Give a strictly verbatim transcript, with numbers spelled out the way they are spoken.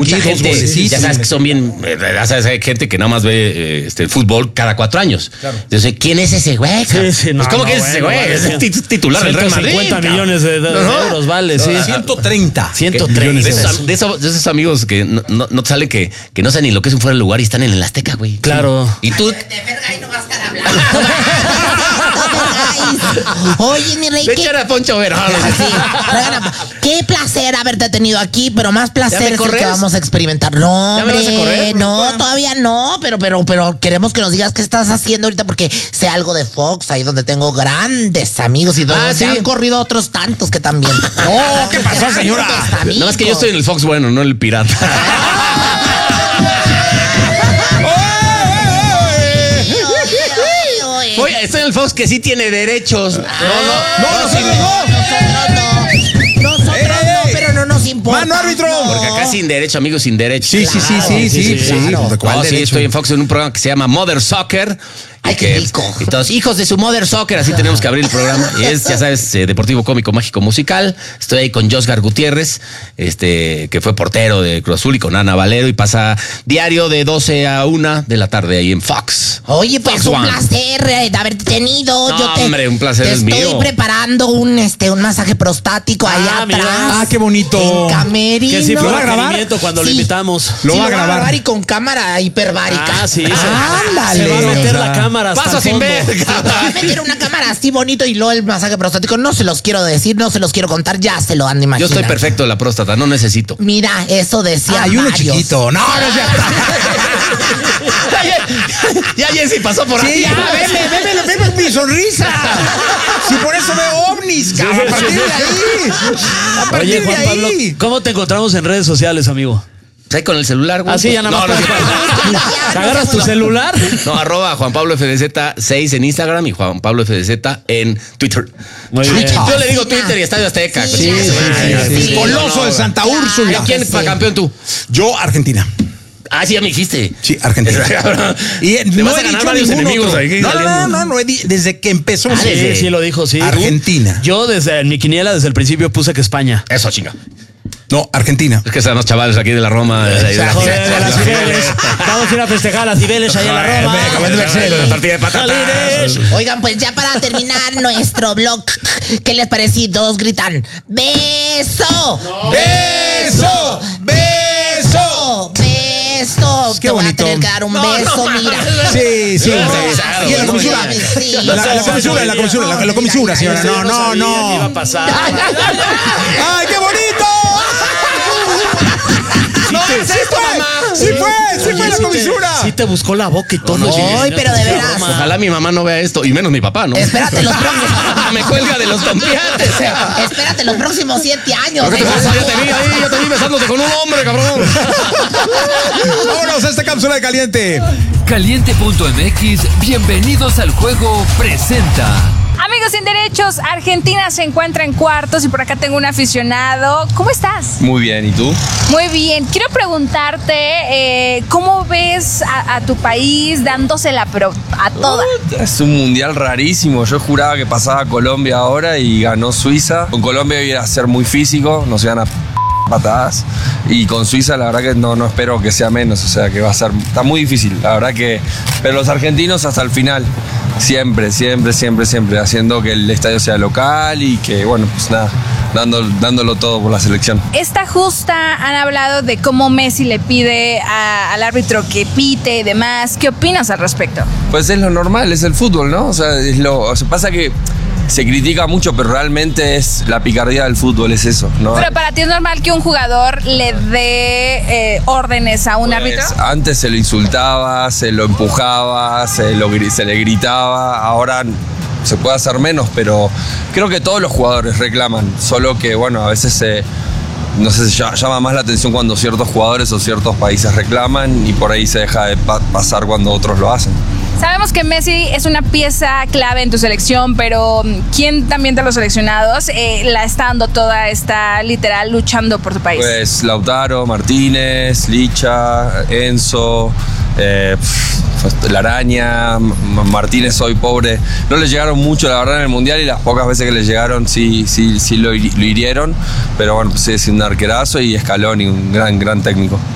mucha aquí, gente, goles, ya sabes que son bien, ya sabes, hay gente que nada más ve eh, este, el fútbol cada cuatro años. Claro. Entonces, ¿quién es ese güey? Sí, sí, no, pues, ¿cómo no, que es bueno, ese güey? vale, Es el tit- titular del Real Madrid. ciento cincuenta millones de, de, de ¿no? euros, vale, sí. ciento treinta. ciento treinta. De esos, de, esos, de esos amigos que no, no, no te sale que, que no saben ni lo que es un fuera de lugar y están en el Azteca, güey. Claro. Y tú. De Fergay no vas a estar hablando. Oye, mi rey, De qué, echar a Poncho Vera. qué placer haberte tenido aquí, pero más placer es el corres? que vamos a experimentar. No, ¿Ya me hombre, vas a correr? no, todavía no, pero, pero, pero queremos que nos digas qué estás haciendo ahorita porque sé algo de Fox, ahí donde tengo grandes amigos y donde Ah, se ¿sí? han corrido otros tantos que también. No, ¿qué pasó, señora? Nada más que yo estoy en el Fox bueno, no el pirata. Oye, estoy en el Fox que sí tiene derechos. No, no, No, nosotros no. Nosotros no. Nosotros Ey, ey, no, ey. pero no nos importa. ¡Mano, árbitro! No. porque acá sin derecho, amigos, sin derecho. Sí, sí, sí, sí, sí, sí. claro. ¿De cuál No, sí, derecho? estoy en Fox en un programa que se llama Mother Soccer. Ay, Y qué que- rico. Y todos, hijos de su Mother Soccer, así tenemos que abrir el programa. Y es, ya sabes, eh, deportivo, cómico, mágico, musical. Estoy ahí con Josgar Gutiérrez, este, que fue portero de Cruz Azul, y con Ana Valero, y pasa diario de doce a una de la tarde ahí en Fox. Oye, pues Fox un One. placer eh, de haberte tenido. No, Yo te, hombre, un placer te es estoy mío. preparando un este un masaje prostático allá Ah, mira. atrás. Ah, qué bonito. En camerino. Que sí ¿Lo fue va a grabar? requerimiento cuando lo Sí. invitamos. Lo Sí, va a grabar. y con cámara hiperbárica. Ah, sí. se- Ándale. Se va a meter O sea, la cámara hasta Paso el sin fondo. ver. Va a meter una cámara así bonito y luego el masaje prostático. No se los quiero decir, no se los quiero contar, ya se lo han de Yo imaginar. estoy perfecto de la próstata, no necesito. Mira, eso decía Hay uno varios. chiquito. No, no, ya. Ya Jessy pasó por Sí, ahí. ya, veme, veme, veme mi sonrisa. Si por eso veo ovnis, cabrón. A partir de ahí. A partir Oye, de Juan Pablo, ahí. ¿cómo te encontramos en redes sociales, amigo? Ahí con el celular, güey. Ah, sí, ya nada más. No, no, ¿Te agarras tu celular? no, arroba Juan Pablo F D Z seis en Instagram y Juan Pablo F D Z en Twitter. Muy bien. Yo le digo Twitter y Estadio Azteca. Sí, Pues, sí, ay, sí, sí. Coloso de Santa Úrsula. ¿Quién Sí. fue campeón tú? Yo, Argentina. Ah, sí, ya me dijiste. Sí, Argentina. Y eh, Te no vas a he ganar dicho varios ningún enemigos otro. ahí No, no, no, saliendo. no, no he di- desde que empezó. Sí, sí. sí, lo dijo, sí. Argentina. Yo desde en mi quiniela, desde el principio, puse que España. Eso, chinga. No, Argentina. Es que están los chavales aquí de la Roma. de- de- de- Joder, de las Cibeles. Vamos a ir a festejar a las Cibeles allá en la Joder, Roma. venga, vete, vete, la partida de patatas. Jalines. Oigan, pues ya para terminar nuestro blog, ¿qué les parece? Todos gritan ¡Beso! ¡Beso! ¡Beso! ¡Beso! Qué Te voy a bonito. tener que dar un No, beso, no, mira. Sí, sí. No, Y en la no, comisura. sí. La, la comisura, la comisura, la, la comisura, señora. No, no, sabía que iba a no. pasar. ¡Ay, qué bonito! No hagas esto, mamá. Sí fue, sí fue la Sí te- comisura. Sí te buscó la boca y todo. no, sí. Ay, pero de veras. Ojalá mi mamá no vea esto, y menos mi papá, ¿no? Espérate los próximos. Me cuelga de los tompiates. Espérate los próximos siete años. ¿Qué te pasa? Ya te vi ahí, ya te vi besándote con un hombre, cabrón. Vámonos a esta cápsula de caliente. Caliente punto M X, bienvenidos al juego, presenta. Amigos sin derechos, Argentina se encuentra en cuartos y por acá tengo un aficionado. ¿Cómo estás? Muy bien, ¿y tú? Muy bien. Quiero preguntarte, eh, ¿cómo ves a, a tu país dándosela pero a toda? Es un mundial rarísimo. Yo juraba que pasaba Colombia ahora y ganó Suiza. Con Colombia iba a ser muy físico, nos iban a p- patadas. Y con Suiza la verdad que no, no espero que sea menos. O sea que va a ser, está muy difícil, la verdad que. Pero los argentinos hasta el final. Siempre, siempre, siempre, siempre. Haciendo que el estadio sea local y que, bueno, pues nada, dando, dándolo todo por la selección. Esta justa han hablado de cómo Messi le pide a- al árbitro que pite y demás. ¿Qué opinas al respecto? Pues es lo normal, es el fútbol, ¿no? O sea, es lo, o sea, pasa que se critica mucho, pero realmente es la picardía del fútbol, es eso, ¿no? Pero para ti es normal que un jugador le dé eh, órdenes a un Pues, árbitro. antes se lo insultaba, se lo empujaba, se, lo, gri- se le gritaba, ahora se puede hacer menos, pero creo que todos los jugadores reclaman, solo que, bueno, a veces se... No sé, se ll- llama más la atención cuando ciertos jugadores o ciertos países reclaman y por ahí se deja de pa- pasar cuando otros lo hacen. Sabemos que Messi es una pieza clave en tu selección, pero mm, ¿quién también de los seleccionados eh, la está dando toda, está literal luchando por tu país? Pues Lautaro, Martínez, Licha, Enzo, eh, pff, La Araña, M- Martínez hoy pobre. No le llegaron mucho la verdad en el Mundial y las pocas veces que le llegaron sí, sí, sí lo, hiri- lo hirieron. Pero bueno, pues sigue siendo un arquerazo y Scaloni, un gran, gran técnico.